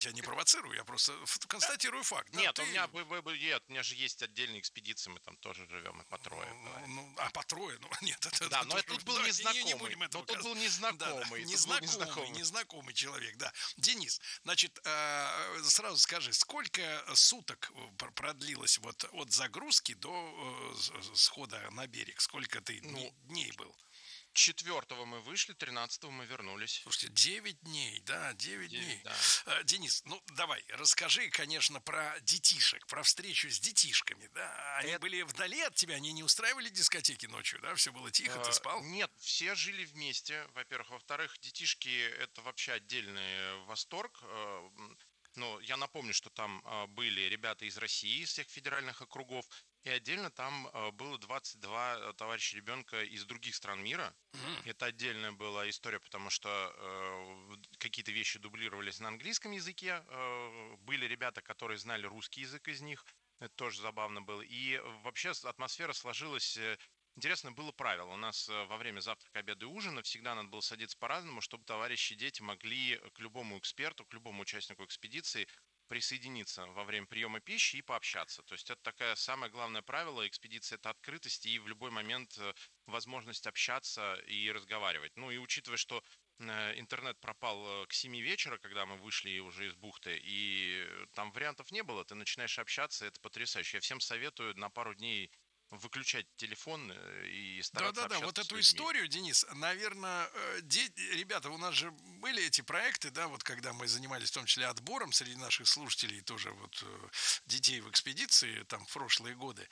Я не провоцирую, я просто констатирую факт. Да, Нет, ты, нет, у меня же есть отдельные экспедиции, мы там тоже живем, и по трое бывает. по трое, ну нет, Да, это но тоже, тут был давайте не незнакомый. будем Но этого тут был Да, незнакомый. Тут был незнакомый. незнакомый человек, да. Денис, значит, сразу скажи, сколько суток продлилось вот от загрузки до схода на берег? Сколько ты Ну, дней был? 4 мы вышли, 13 мы вернулись. Слушайте, 9 дней, да, 9 9, дней. да. Денис, ну давай, расскажи, конечно, про детишек, про встречу с детишками, да. Они Это, были вдали от тебя, они не устраивали дискотеки ночью, да, все было тихо, ты спал? нет, все жили вместе, во-первых. Во-вторых, детишки — это вообще отдельный восторг. Ну, я напомню, что там были ребята из России, из всех федеральных округов, и отдельно там было 22 товарища ребенка из других стран мира. М, Это отдельная была история, потому что какие-то вещи дублировались на английском языке. Были ребята, которые знали русский язык из них. Это тоже забавно было. И вообще атмосфера сложилась. Интересно было правило. У нас во время завтрака, обеда и ужина всегда надо было садиться по-разному, чтобы товарищи дети могли к любому эксперту, к любому участнику экспедиции присоединиться во время приема пищи и пообщаться. То есть это такое самое главное правило экспедиции — это открытость и в любой момент возможность общаться и разговаривать. Ну и учитывая, что интернет пропал к 7 вечера, когда мы вышли уже из бухты, и там вариантов не было, ты начинаешь общаться, это потрясающе. Я всем советую на пару дней выключать телефон и стараться Да-да-да, вот общаться с эту людьми. историю, Денис, наверное, ребята, у нас же были эти проекты, да, вот когда мы занимались в том числе отбором среди наших слушателей, тоже вот детей в экспедиции, там, в прошлые годы.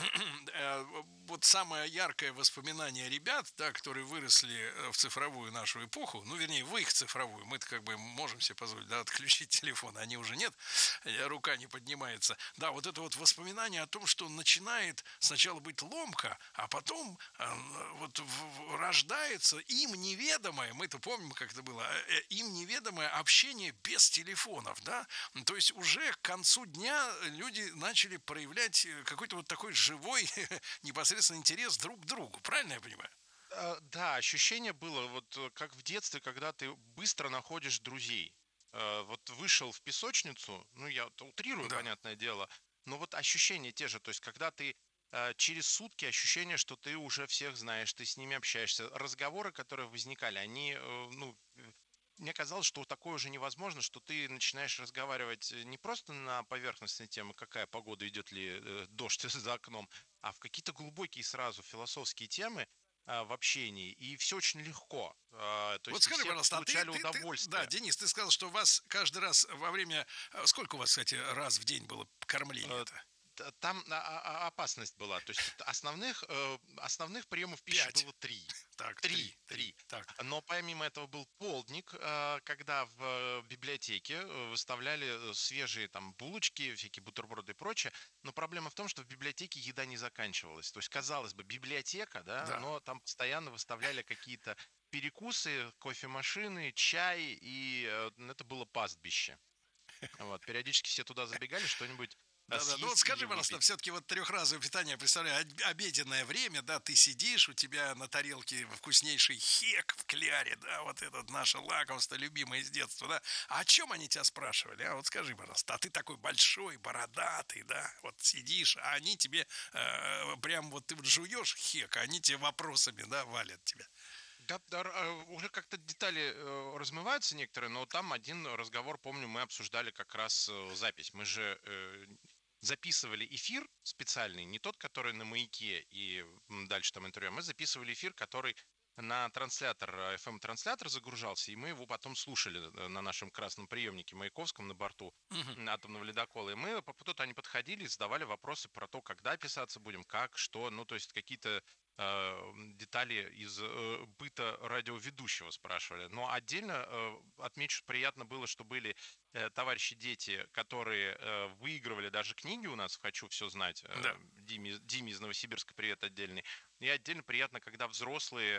Вот самое яркое воспоминание ребят, да, которые выросли в цифровую нашу эпоху, ну, вернее, в их цифровую, мы-то как бы можем себе позволить, да, отключить телефон, они уже нет, рука не поднимается. Да, вот это вот воспоминание о том, что начинает сначала быть ломка, а потом вот рождается им неведомое, мы-то помним, как это было, им неведомое общение без телефонов, да, то есть уже к концу дня люди начали проявлять какой-то вот такой живой непосредственно интерес друг к другу, правильно я понимаю? Да, ощущение было вот как в детстве, когда ты быстро находишь друзей. Вот вышел в песочницу, ну я вот утрирую, Да. понятное дело, но вот ощущения те же, то есть когда ты через сутки ощущение, что ты уже всех знаешь, ты с ними общаешься, разговоры, которые возникали, они, ну, мне казалось, что такое уже невозможно, что ты начинаешь разговаривать не просто на поверхностные темы, какая погода, идет ли дождь за окном, а в какие-то глубокие сразу философские темы, в общении, и все очень легко. То Вот есть и скажи, все пожалуйста, получали да, удовольствие. Денис, ты сказал, что у вас каждый раз во время, сколько у вас, кстати, раз в день было Э, кормление-то? Там опасность была. То есть основных приемов пищи 5. было три. Так, Три, 3. три. Так. Но помимо этого был полдник, когда в библиотеке выставляли свежие там булочки, всякие бутерброды и прочее. Но проблема в том, что в библиотеке еда не заканчивалась. То есть, казалось бы, библиотека, да, Да. но там постоянно выставляли какие-то перекусы, кофемашины, чай, и это было пастбище. Вот, периодически все туда забегали что-нибудь Да-да, ну вот съесть или скажи, пожалуйста, выпить. все-таки вот трехразовое питание, представляю, обеденное время, да, ты сидишь, у тебя на тарелке вкуснейший хек в кляре, да, вот этот наше лакомство, любимое с детства, да. А о чем они тебя спрашивали, а? Вот скажи, пожалуйста, а ты такой большой, бородатый, да, вот сидишь, а они тебе прям вот ты вот жуешь хек, а они тебе вопросами, да, валят тебя. Да, да, уже как-то детали размываются некоторые, но там один разговор, помню, мы обсуждали как раз запись. Мы же записывали эфир специальный, не тот, который на маяке и дальше там интервью, а мы записывали эфир, который на транслятор, FM-транслятор загружался, и мы его потом слушали на нашем красном приемнике маяковском на борту Мгм. атомного ледокола. И мы тут они подходили, задавали вопросы про то, когда писаться будем, как, что, ну, то есть какие-то детали из быта радиоведущего спрашивали. Но отдельно отмечу, приятно было, что были товарищи дети, которые выигрывали даже книги у нас «Хочу все знать», Да. Диме из Новосибирска привет отдельный. И отдельно приятно, когда взрослые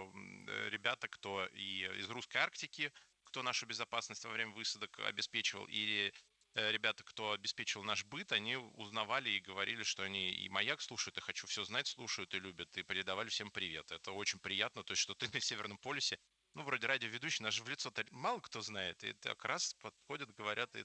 ребята, кто и из русской Арктики, кто нашу безопасность во время высадок обеспечивал, и ребята, кто обеспечил наш быт, они узнавали и говорили, что они и «Маяк» слушают, и «Хочу все знать» слушают и любят, и передавали всем привет. Это очень приятно, то есть, что ты на Северном полюсе, ну, вроде радиоведущий, нас же в лицо-то мало кто знает, и как раз подходят, говорят, и